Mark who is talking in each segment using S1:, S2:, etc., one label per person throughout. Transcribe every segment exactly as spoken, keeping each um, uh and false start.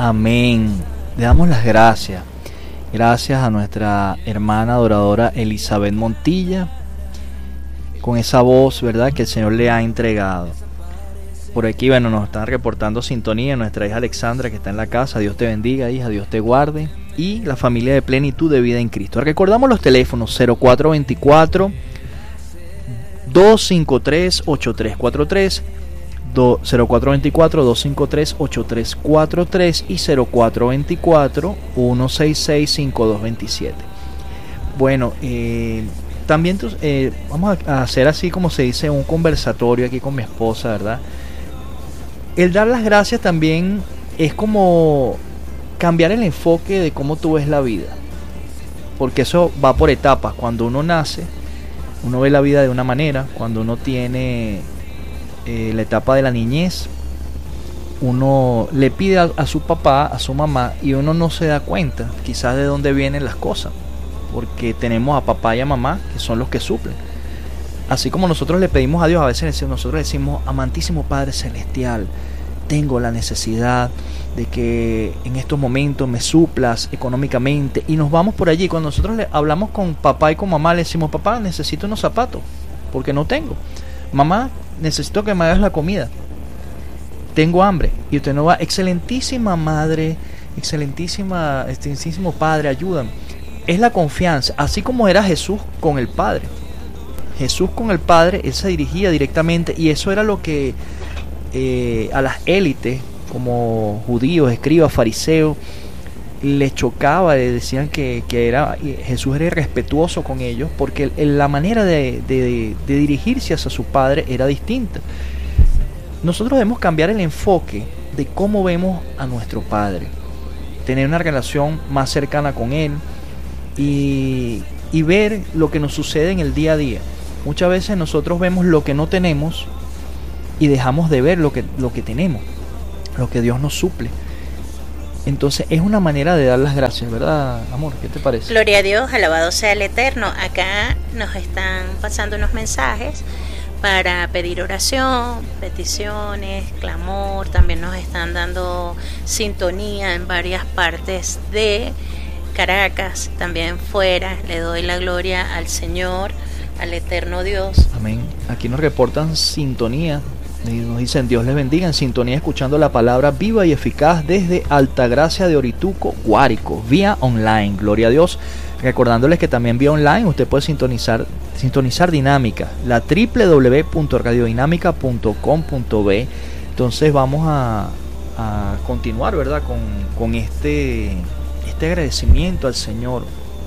S1: Amén. Le damos las gracias. Gracias a nuestra hermana adoradora Elizabeth Montilla, con esa voz, ¿verdad?, que el Señor le ha entregado. Por aquí, bueno, nos están reportando sintonía nuestra hija Alexandra, que está en la casa. Dios te bendiga, hija, Dios te guarde. Y la familia de Plenitud de Vida en Cristo. Recordamos los teléfonos: cero cuatro veinticuatro, doscientos cincuenta y tres, ochenta y tres cuarenta y tres, cero cuatro veinticuatro, doscientos cincuenta y tres, ochenta y tres cuarenta y tres y cero cuatro veinticuatro, ciento sesenta y seis, cincuenta y dos veintisiete. Bueno, eh, también eh, vamos a hacer así como se dice un conversatorio aquí con mi esposa, ¿verdad? El dar las gracias también es como cambiar el enfoque de cómo tú ves la vida, porque eso va por etapas. Cuando uno nace, uno ve la vida de una manera. Cuando uno tiene eh, la etapa de la niñez, uno le pide a, a su papá, a su mamá, y uno no se da cuenta quizás de dónde vienen las cosas, porque tenemos a papá y a mamá, que son los que suplen. Así como nosotros le pedimos a Dios, a veces nosotros decimos: amantísimo Padre Celestial, tengo la necesidad de que en estos momentos me suplas económicamente, y nos vamos por allí. Cuando nosotros le hablamos con papá y con mamá, le decimos: papá, necesito unos zapatos porque no tengo. Mamá, necesito que me hagas la comida, tengo hambre. Y usted no va: excelentísima madre, excelentísima, excelentísimo padre, ayúdame. Es la confianza, así como era Jesús con el Padre. Jesús con el Padre, él se dirigía directamente, y eso era lo que eh, a las élites como judíos, escribas, fariseos, les chocaba. Les decían que, que era, Jesús era irrespetuoso con ellos, porque la manera de, de, de dirigirse hacia su Padre era distinta. Nosotros debemos cambiar el enfoque de cómo vemos a nuestro Padre, tener una relación más cercana con Él, y, y ver lo que nos sucede en el día a día. Muchas veces nosotros vemos lo que no tenemos y dejamos de ver lo que, lo que tenemos, lo que Dios nos suple. Entonces es una manera de dar las gracias, ¿verdad, amor? ¿Qué te parece?
S2: Gloria a Dios, alabado sea el Eterno. Acá nos están pasando unos mensajes para pedir oración, peticiones, clamor. También nos están dando sintonía en varias partes de Caracas, también fuera. Le doy la gloria al Señor, al Eterno Dios.
S1: Amén. Aquí nos reportan sintonía. Nos dicen: Dios les bendiga, en sintonía escuchando la palabra viva y eficaz desde Altagracia de Orituco, Guárico, vía online. Gloria a Dios. Recordándoles que también vía online usted puede sintonizar sintonizar Dinámica, la doble u doble u doble u punto radio dinámica punto com punto be. Entonces vamos a, a continuar, ¿verdad?, con, con este, este agradecimiento al Señor.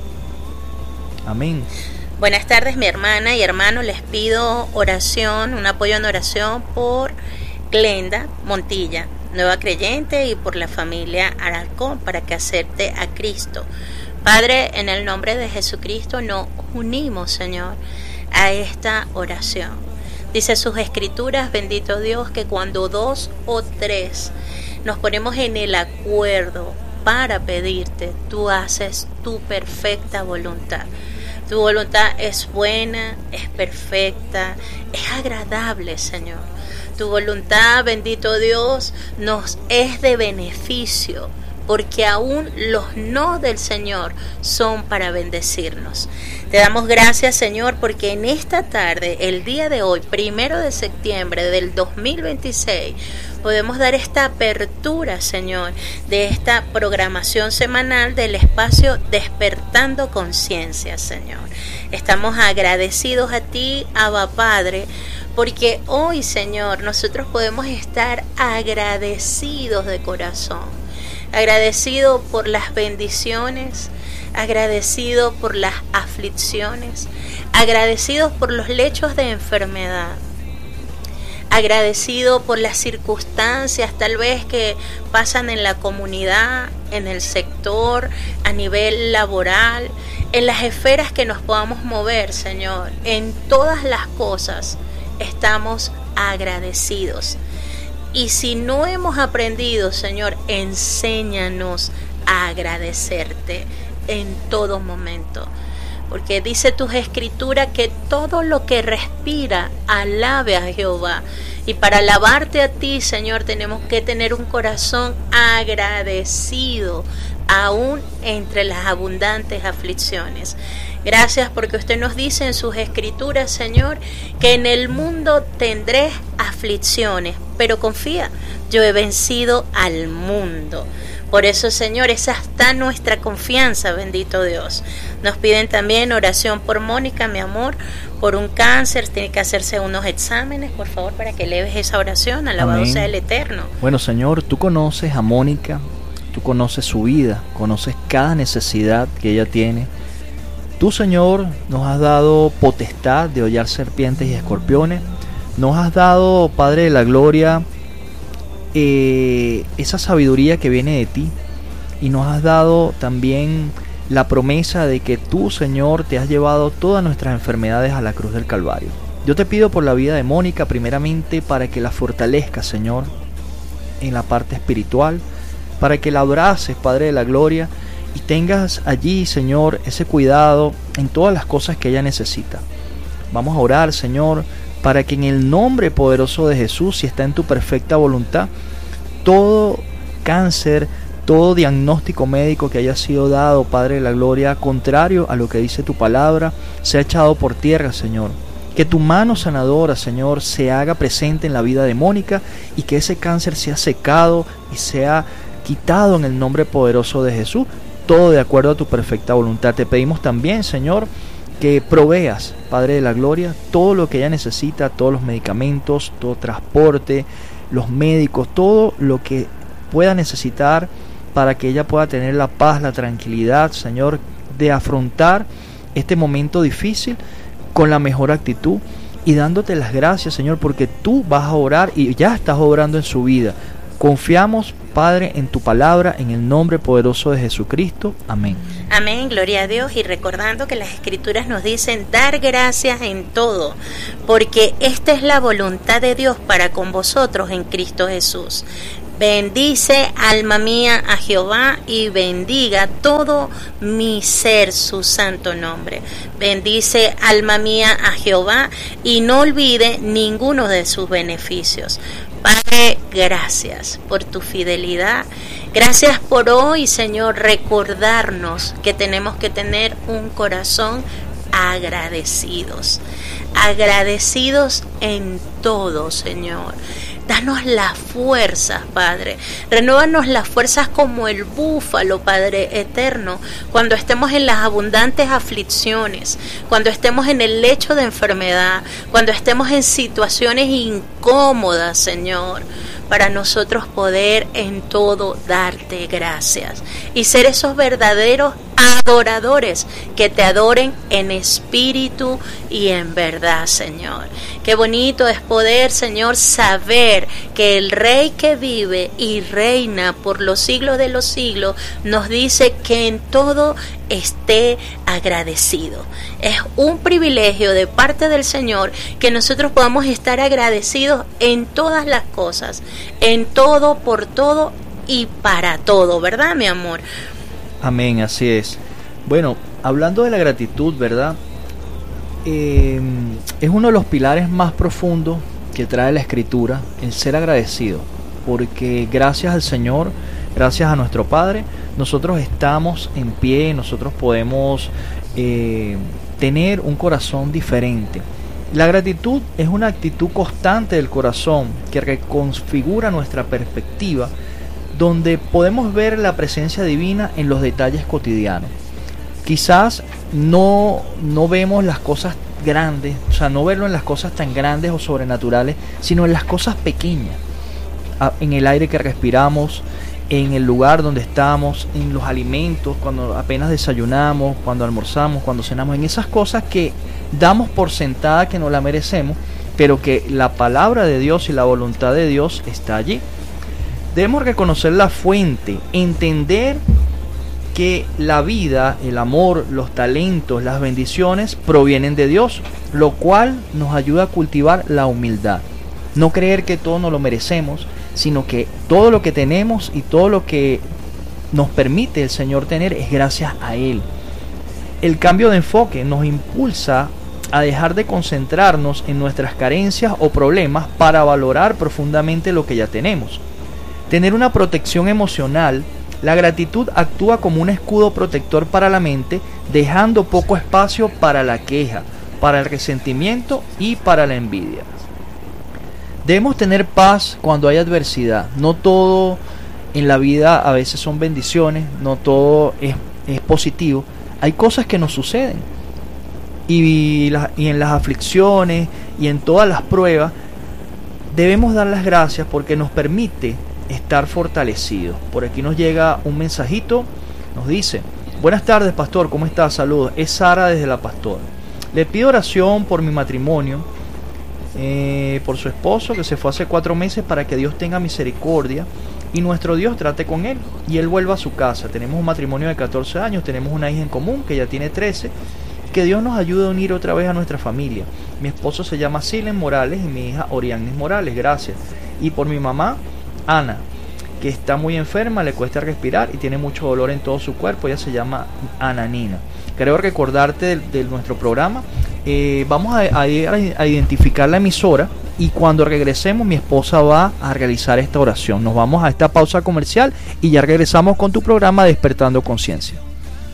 S1: Amén.
S2: Buenas tardes, mi hermana y hermano. Les pido oración, un apoyo en oración por Glenda Montilla, nueva creyente, y por la familia Alarcón, para que acepte a Cristo. Padre, en el nombre de Jesucristo nos unimos, Señor, a esta oración. Dice sus escrituras, bendito Dios, que cuando dos o tres nos ponemos en el acuerdo para pedirte, tú haces tu perfecta voluntad. Tu voluntad es buena, es perfecta, es agradable, Señor. Tu voluntad, bendito Dios, nos es de beneficio, porque aún los no del Señor son para bendecirnos. Te damos gracias, Señor, porque en esta tarde, el día de hoy, primero de septiembre del dos mil veintiséis, podemos dar esta apertura, Señor, de esta programación semanal del espacio Despertando Conciencia, Señor. Estamos agradecidos a ti, Abba Padre, porque hoy, Señor, nosotros podemos estar agradecidos de corazón, agradecidos por las bendiciones, agradecidos por las aflicciones, agradecidos por los lechos de enfermedad, agradecido por las circunstancias tal vez que pasan en la comunidad, en el sector, a nivel laboral, en las esferas que nos podamos mover, Señor. En todas las cosas estamos agradecidos. Y si no hemos aprendido, Señor, enséñanos a agradecerte en todo momento. Porque dice tus escrituras que todo lo que respira alabe a Jehová. Y para alabarte a ti, Señor, tenemos que tener un corazón agradecido, aún entre las abundantes aflicciones. Gracias porque usted nos dice en sus escrituras, Señor, que en el mundo tendré aflicciones, pero confía, yo he vencido al mundo. Por eso, Señor, esa está nuestra confianza, bendito Dios. Nos piden también oración por Mónica, mi amor, por un cáncer, tiene que hacerse unos exámenes, por favor, para que eleves esa oración, alabado
S1: Amén.
S2: sea el Eterno.
S1: Bueno, Señor, tú conoces a Mónica, tú conoces su vida, conoces cada necesidad que ella tiene. Tú, Señor, nos has dado potestad de hollar serpientes y escorpiones. Nos has dado, Padre de la Gloria, eh, esa sabiduría que viene de ti. Y nos has dado también la promesa de que tú, Señor, te has llevado todas nuestras enfermedades a la cruz del Calvario. Yo te pido por la vida de Mónica, primeramente, para que la fortalezcas, Señor, en la parte espiritual, para que la abraces, Padre de la Gloria, y tengas allí, Señor, ese cuidado en todas las cosas que ella necesita. Vamos a orar, Señor, para que en el nombre poderoso de Jesús, si está en tu perfecta voluntad, todo cáncer, todo diagnóstico médico que haya sido dado, Padre de la Gloria, contrario a lo que dice tu palabra, sea echado por tierra, Señor. Que tu mano sanadora, Señor, se haga presente en la vida de Mónica y que ese cáncer sea secado y sea quitado en el nombre poderoso de Jesús. Todo de acuerdo a tu perfecta voluntad. Te pedimos también, Señor, que proveas, Padre de la Gloria, todo lo que ella necesita, todos los medicamentos, todo transporte, los médicos, todo lo que pueda necesitar para que ella pueda tener la paz, la tranquilidad, Señor, de afrontar este momento difícil con la mejor actitud y dándote las gracias, Señor, porque tú vas a orar y ya estás obrando en su vida. Confiamos, Padre, en tu palabra, en el nombre poderoso de Jesucristo. Amén.
S2: Amén, gloria a Dios. Y recordando que las Escrituras nos dicen dar gracias en todo, porque esta es la voluntad de Dios para con vosotros en Cristo Jesús. Bendice, alma mía, a Jehová, y bendiga todo mi ser su santo nombre. Bendice, alma mía, a Jehová, y no olvide ninguno de sus beneficios. Padre, gracias por tu fidelidad. Gracias por hoy, Señor, recordarnos que tenemos que tener un corazón agradecidos. Agradecidos en todo, Señor. Danos las fuerzas, Padre. Renúvanos las fuerzas como el búfalo, Padre eterno, cuando estemos en las abundantes aflicciones, cuando estemos en el lecho de enfermedad, cuando estemos en situaciones incómodas, Señor, para nosotros poder en todo darte gracias y ser esos verdaderos adoradores que te adoren en espíritu y en verdad, Señor. Qué bonito es poder, Señor, saber que el Rey que vive y reina por los siglos de los siglos nos dice que en todo esté agradecido. Es un privilegio de parte del Señor que nosotros podamos estar agradecidos en todas las cosas, en todo, por todo y para todo, ¿verdad, mi amor?
S1: Amén, así es. Bueno, hablando de la gratitud, ¿verdad? Eh, es uno de los pilares más profundos que trae la Escritura, el ser agradecido, porque gracias al Señor, gracias a nuestro Padre, nosotros estamos en pie, nosotros podemos eh, tener un corazón diferente. La gratitud es una actitud constante del corazón que reconfigura nuestra perspectiva, donde podemos ver la presencia divina en los detalles cotidianos. Quizás no, no vemos las cosas grandes, o sea, no verlo en las cosas tan grandes o sobrenaturales, sino en las cosas pequeñas, en el aire que respiramos, en el lugar donde estamos, en los alimentos, cuando apenas desayunamos, cuando almorzamos, cuando cenamos, en esas cosas que damos por sentada que no la merecemos, pero que la palabra de Dios y la voluntad de Dios está allí. Debemos reconocer la fuente, entender que la vida, el amor, los talentos, las bendiciones provienen de Dios, lo cual nos ayuda a cultivar la humildad. No creer que todo nos lo merecemos, sino que todo lo que tenemos y todo lo que nos permite el Señor tener es gracias a Él. El cambio de enfoque nos impulsa a dejar de concentrarnos en nuestras carencias o problemas para valorar profundamente lo que ya tenemos. Tener una protección emocional, la gratitud actúa como un escudo protector para la mente, dejando poco espacio para la queja, para el resentimiento y para la envidia. Debemos tener paz cuando hay adversidad. No todo en la vida a veces son bendiciones, no todo es, es positivo. Hay cosas que nos suceden. Y, la, y en las aflicciones y en todas las pruebas debemos dar las gracias porque nos permite estar fortalecidos. Por aquí nos llega un mensajito, nos dice: buenas tardes, pastor, ¿cómo está? Saludos, es Sara desde La Pastora. Le pido oración por mi matrimonio, eh, por su esposo que se fue hace cuatro meses, para que Dios tenga misericordia y nuestro Dios trate con él y él vuelva a su casa. Tenemos un matrimonio de catorce años, tenemos una hija en común que ya tiene trece. Que Dios nos ayude a unir otra vez a nuestra familia. Mi esposo se llama Silen Morales y mi hija Orianis Morales, gracias. Y por mi mamá, Ana, que está muy enferma, le cuesta respirar y tiene mucho dolor en todo su cuerpo. Ella se llama Ananina. Creo recordarte de, de nuestro programa. Eh, vamos a, a, a identificar la emisora y cuando regresemos mi esposa va a realizar esta oración. Nos vamos a esta pausa comercial y ya regresamos con tu programa Despertando Conciencia.